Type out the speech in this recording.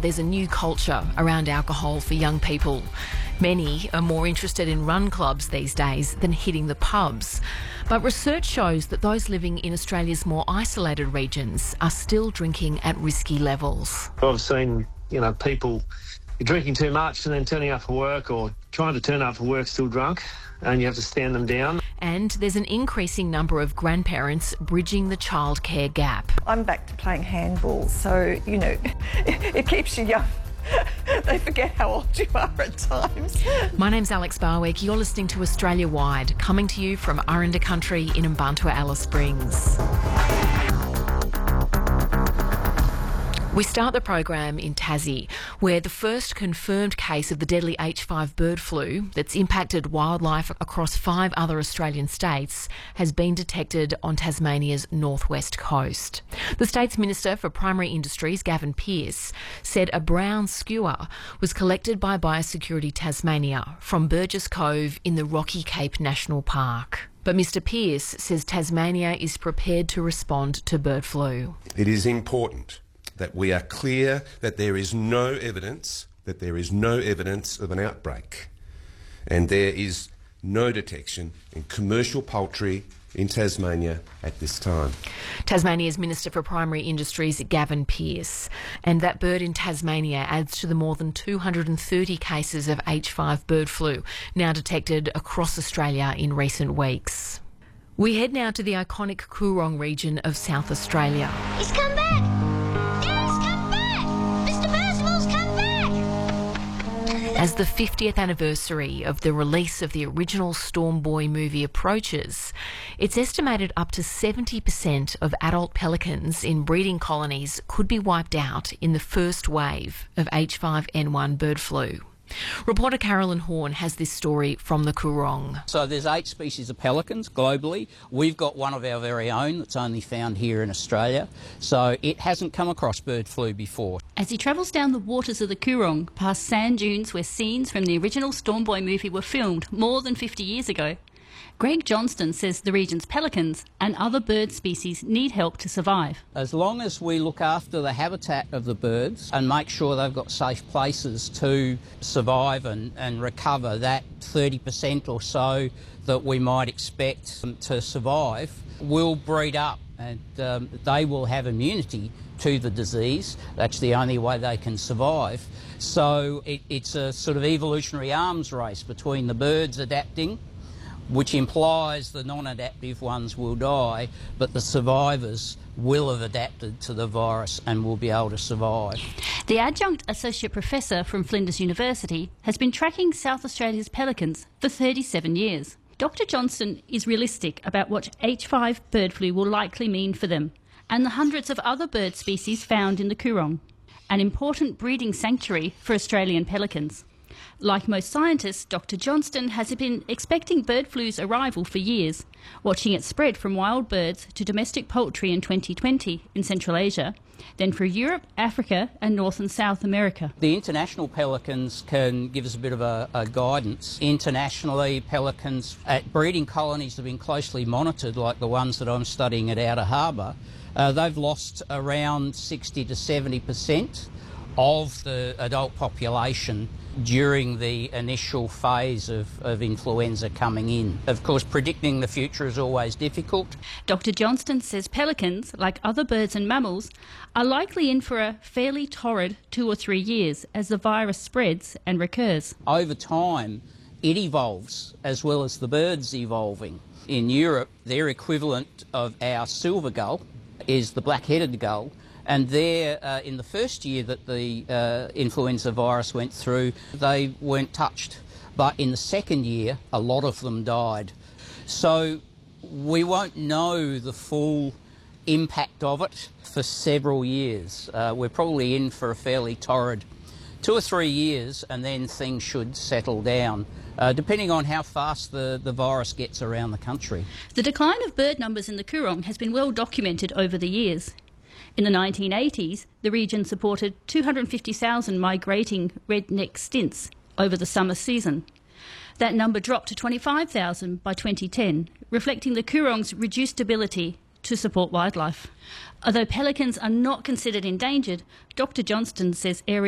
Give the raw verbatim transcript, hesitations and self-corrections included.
There's a new culture around alcohol for young people. Many are more interested in run clubs these days than hitting the pubs. But research shows that those living in Australia's more isolated regions are still drinking at risky levels. I've seen, you know, people drinking too much and then turning up for work, or trying to turn up for work still drunk, and you have to stand them down. And there's an increasing number of grandparents bridging the childcare gap. I'm back to playing handball, so, you know, it keeps you young. They forget how old you are at times. My name's Alex Barwick. You're listening to Australia Wide, coming to you from Aranda Country in Mbantua, Alice Springs. We start the program in Tassie, where the first confirmed case of the deadly H five bird flu that's impacted wildlife across five other Australian states has been detected on Tasmania's northwest coast. The state's Minister for Primary Industries, Gavin Pearce, said a brown skua was collected by Biosecurity Tasmania from Burgess Cove in the Rocky Cape National Park. But Mr Pearce says Tasmania is prepared to respond to bird flu. It is important that we are clear that there is no evidence, that there is no evidence of an outbreak, and there is no detection in commercial poultry in Tasmania at this time. Tasmania's Minister for Primary Industries, Gavin Pearce. And that bird in Tasmania adds to the more than two hundred thirty cases of H five bird flu now detected across Australia in recent weeks. We head now to the iconic Coorong region of South Australia. He's come back! As the fiftieth anniversary of the release of the original Storm Boy movie approaches, it's estimated up to seventy percent of adult pelicans in breeding colonies could be wiped out in the first wave of H five N one bird flu. Reporter Carolyn Horn has this story from the Coorong. So there's eight species of pelicans globally. We've got one of our very own that's only found here in Australia. So it hasn't come across bird flu before. As he travels down the waters of the Coorong, past sand dunes where scenes from the original Storm Boy movie were filmed more than fifty years ago, Greg Johnston says the region's pelicans and other bird species need help to survive. As long as we look after the habitat of the birds and make sure they've got safe places to survive and, and recover that thirty percent or so that we might expect to survive, we'll breed up and um, they will have immunity to the disease. That's the only way they can survive. So it, it's a sort of evolutionary arms race between the birds adapting, which implies the non-adaptive ones will die, but the survivors will have adapted to the virus and will be able to survive. The adjunct associate professor from Flinders University has been tracking South Australia's pelicans for thirty-seven years. Doctor Johnston is realistic about what H five bird flu will likely mean for them and the hundreds of other bird species found in the Coorong, an important breeding sanctuary for Australian pelicans. Like most scientists, Doctor Johnston has been expecting bird flu's arrival for years, watching it spread from wild birds to domestic poultry in twenty twenty in Central Asia, then through Europe, Africa and North and South America. The international pelicans can give us a bit of a, a guidance. Internationally, pelicans at breeding colonies have been closely monitored, like the ones that I'm studying at Outer Harbour. Uh, they've lost around sixty to seventy percent of the adult population during the initial phase of, of influenza coming in. Of course, predicting the future is always difficult. Doctor Johnston says pelicans, like other birds and mammals, are likely in for a fairly torrid two or three years as the virus spreads and recurs. Over time, it evolves as well as the birds evolving. In Europe, their equivalent of our silver gull is the black-headed gull. And there, uh, in the first year that the uh, influenza virus went through, they weren't touched. But in the second year, a lot of them died. So we won't know the full impact of it for several years. Uh, we're probably in for a fairly torrid two or three years, and then things should settle down, uh, depending on how fast the, the virus gets around the country. The decline of bird numbers in the Coorong has been well documented over the years. In the nineteen eighties, the region supported two hundred fifty thousand migrating red-necked stints over the summer season. That number dropped to twenty-five thousand by twenty ten, reflecting the Coorong's reduced ability to support wildlife. Although pelicans are not considered endangered, Doctor Johnston says areas